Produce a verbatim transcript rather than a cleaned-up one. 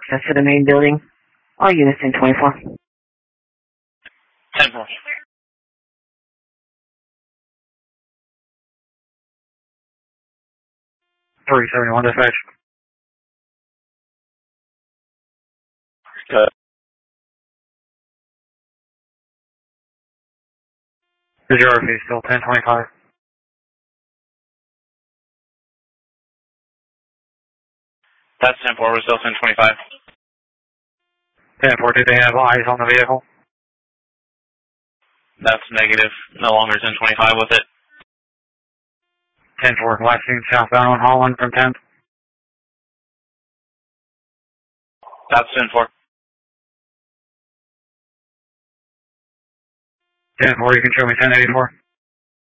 access to the main building. All units in twenty-four. ten four. three seventy-one dispatch. Good. The geography is still ten twenty-five. That's ten four, we're still ten twenty-five. ten four, did they have eyes on the vehicle? That's negative. No longer ten twenty-five with it. ten four, last seen southbound on Holland from tenth. That's ten four. ten four, you can show me ten eighty-four.